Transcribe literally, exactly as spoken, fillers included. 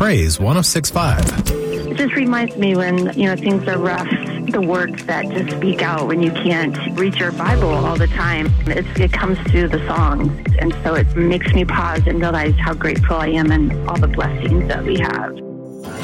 Praise one oh six point five. It just reminds me when, you know, things are rough, the words that just speak out when you can't read your Bible all the time. It's, it comes through the songs. And so it makes me pause and realize how grateful I am and all the blessings that we have.